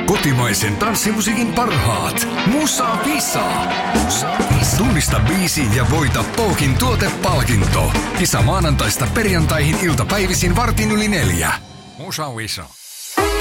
Kotimaisen tanssimusiikin parhaat. Musa Visa. Tunnista biisi ja voita Pookin tuotepalkinto. Kisa maanantaista perjantaihin iltapäivisin 3:45. Musa Visa.